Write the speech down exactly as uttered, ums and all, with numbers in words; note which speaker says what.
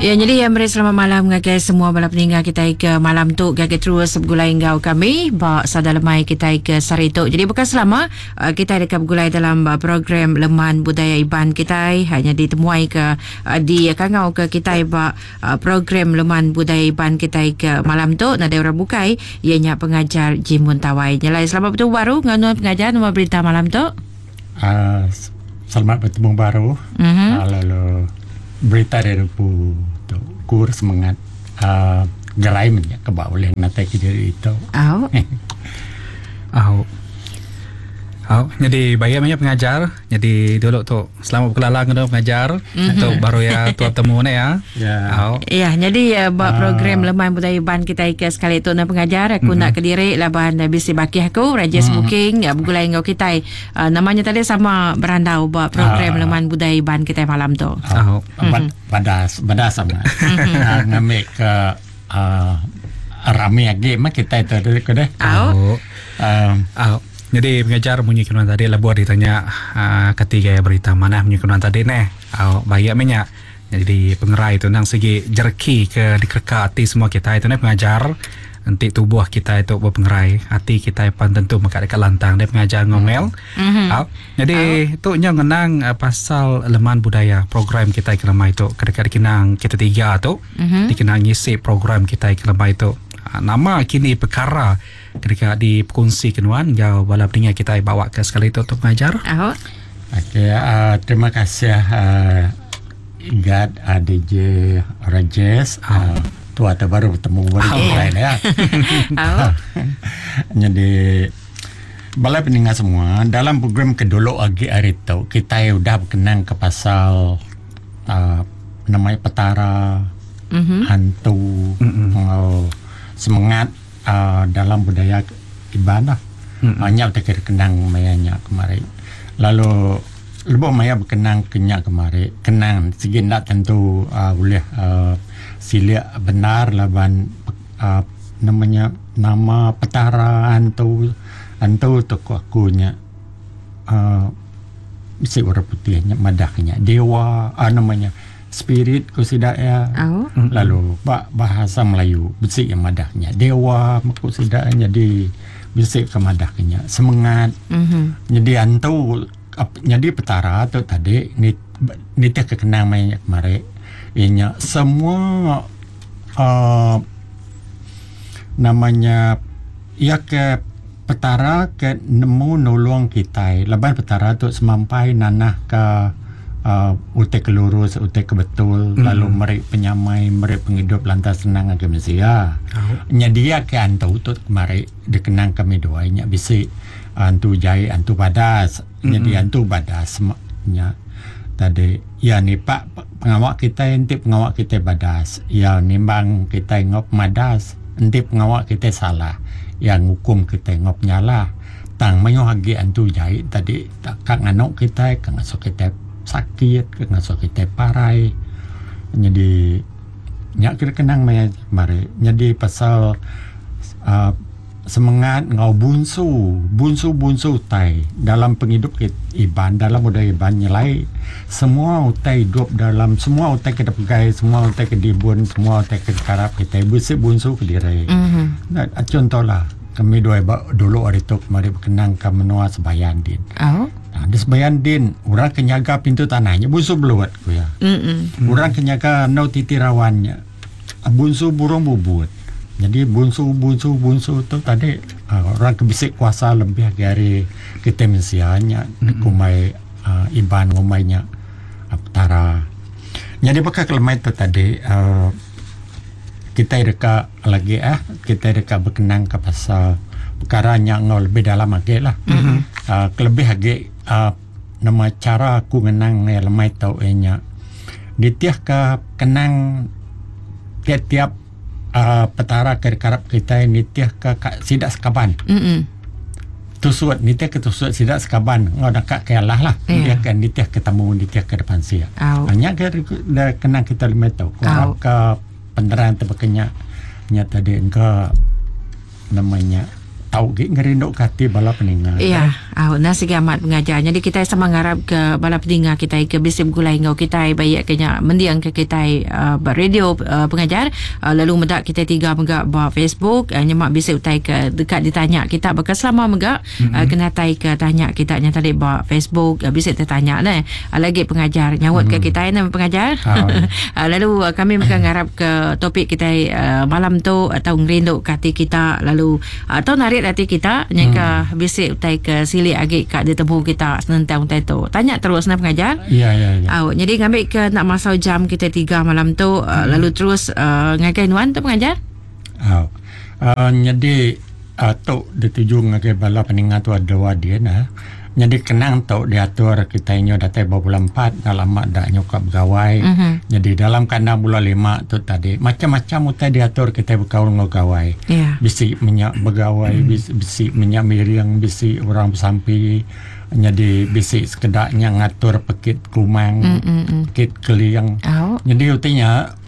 Speaker 1: Ya, jadi yang selamat malam ngagai semua bala peninggal kita ke malam tu gagai terus bergulai ngau kami ba sada lemai kita ke Sarito. Jadi bukan selama uh, kita dekat bergulai dalam uh, program Leman Budaya Iban kita hanya ditemuai ke uh, di kangau ke kita ba uh, program Leman Budaya Iban kita ke malam tu nada orang bukai ianya pengajar Jim Muntawai. Nyalai selamat bertemu baru nganu pengajar nama berita malam tu.
Speaker 2: Uh, selamat bertemu baru. Mm-hmm. Uh, lalu berita dari pu tu kur semangat uh, gerai menyak ke bawah oleh nanti kita itu.
Speaker 1: Au.
Speaker 3: Au. Au. Jadi bagi banyak pengajar. Jadi dulu tu selama berkelalang dengan pengajar. Mm-hmm. Itu baru ya tuan temu ni ya.
Speaker 2: Ya.
Speaker 3: Au.
Speaker 1: Ya, jadi uh, buat program Leman Budaya Iban kita ke sekali tu nak pengajar aku mm-hmm. nak ke diri laban bisi baki aku raja mm-hmm. smoking ya bergulai ngau kita. Uh, namanya tadi sama berandau buat program uh, Leman Budaya Iban kita malam tu.
Speaker 2: Au. Mm-hmm. Badas badas sama. uh, ngambil ke uh, rame lagi mak kita itu dulu ke deh.
Speaker 1: Au.
Speaker 3: Um, Au. Jadi pengajar bunyi kenuan tadi lah buat ditanya uh, ketiga berita mana bunyi kenuan tadi ni. Oh, banyak banyak. Jadi pengerai itu nang segi jerki ke dikerka hati semua kita itu ni pengajar. Nanti tubuh kita itu berpengerai hati kita pun tentu maka dekat lantang dia pengajar ngomel. Mm-hmm. Oh, jadi oh. itu nya ngenang uh, pasal Leman Budaya program kita ke lemah itu kedekat dikenang kita tiga tu. Mm-hmm. Dikenang ngisi program kita ke lemah itu. Uh, nama kini perkara ketika dikongsi kenuan jauh bala peninggal kita bawa ke sekali itu untuk mengajar.
Speaker 1: Oh.
Speaker 2: Okey, uh, terima kasih uh, Gad uh, D J Rajes. Uh, tu ada baru bertemu baru oh. lain ya. Oh. Jadi bala peninggal semua dalam program kedolo agi hari tu kita sudah berkenang ke pasal uh, namanya petara, mm-hmm. hantu, mm-hmm. uh, semangat Uh, dalam budaya ibadah hanya mm-hmm. uh, terkenang mayanya kemarin. Lalu lebih maya berkenang kenyak kemarin kenang segi nak tentu uh, boleh uh, silia benar laban uh, namanya nama petara antu antu tu akunya uh, si orang putihnya madahnya dewa uh, namanya spirit ko sida ya. Oh. Lalu ba, bahasa Melayu bisik yang madahnya dewa ko sida jadi bisik ke madahnya semangat. Mm-hmm. Jadi antu jadi petara tu tadi ni ni tak kenang mai kemarin inya semua uh, namanya ia ke petara ke nemu nolong kita laban petara tu semampai nanah ke Uh, utek kelurus, utek kebetul, mm. lalu merek penyamai, merek penghidup lantas senang ke Malaysia. Oh. Nyadia ke antu tu kemarin dikenang kami doanya bisi antu jai, antu badas, mm-hmm. jadi antu badas nya tadi. Ya ni pak pengawak kita enti pengawak kita badas, ya nimbang kita ngop madas, enti pengawak kita salah, yang hukum kita ngop nyala. Tang mayo hagi antu jai tadi tak kang anok kita kang asok kita sakit ke ngaso kita parai jadi nyak kira kenang mai mari jadi pasal uh, semangat ngau bunsu bunsu bunsu utai dalam penghidup iban dalam budaya iban nyelai semua utai hidup dalam semua utai kita pegai semua utai ke dibun semua utai ke karap kita busi bunsu ke diri. Mm-hmm. Nah, contohlah kami dua dulu hari tu mari berkenang ke menua Sebayan Din. Oh. Nah, di Sebayan Din, orang kenyaga pintu tanahnya bunsu beluat ku ya. Mm-mm. Orang kenyaga nau titi rawannya. Bunsu burung bubut. Jadi bunsu bunsu bunsu tu tadi uh, orang kebisik kuasa lebih dari kita mensianya kumai uh, iban ngomainya aptara. Jadi pakai kelemai tu tadi uh, kita reka lagi ah kita reka berkenang ke pasal perkara yang ngau lebih dalam lagi lah. Mm-hmm. Uh, kelebih lagi uh, nama cara aku menang ni lemai tau enya. Ditiah ke kenang tiap-tiap uh, petara kerkarap kita nitiah ke sidak sekaban. Mm-hmm. Tusut nitiah ke tusut sidak sekaban ngau dekat ke Allah lah. Yeah. Dia kan nitiah ketemu nitiah ke depan sia. Hanya ke kenang kita lemai tau. Kalau ke penderang terbekenya nya tadi engkau namanya tahu gik ngerinduk hati bala peninggal.
Speaker 1: Iya. Ah, nasi gamat pengajar. Jadi kita sama ngarap ke bala pendengar kita ke bisip gulai ngau kita baik kenya mendiang ke kita uh, radio uh, pengajar uh, lalu medak kita tiga megak ba Facebook uh, nyemak bisip utai ke dekat ditanya kita bakal selama megak mm-hmm. uh, kena tai ke tanya kita nya tadi ba Facebook uh, bisip tertanya nah uh, lagi pengajar nyawat mm-hmm. ke kita nama pengajar. Oh. uh, lalu uh, kami akan ngarap ke topik kita uh, malam tu atau ngerinduk hati kita lalu atau uh, narik hati kita nyaka mm. bisip utai ke Sili agi kat dia temu kita senentang tu. Tanya terus nak pengajar.
Speaker 2: Ya ya ya.
Speaker 1: Oh, jadi ngambil ke nak masau jam kita tiga malam tu hmm. uh, lalu terus uh, ngagai nuan tu pengajar.
Speaker 2: Oh. Uh, jadi uh, tu dituju ngagai bala peningat tu ada wadia nah. Jadi kenang tu diatur kita inyo datai bulan empat lama dak nyokap gawai. Mm-hmm. Jadi dalam kandang bulan lima tu tadi macam-macam utai diatur kita berkaul ngau gawai. Yeah. Bisi minyak begawai, mm. bisi, bisi minyak miring, bisi orang bersampi. Jadi bisi sekedaknya ngatur pekit kumang, mm-mm. pekit keliang. Oh. Jadi utinya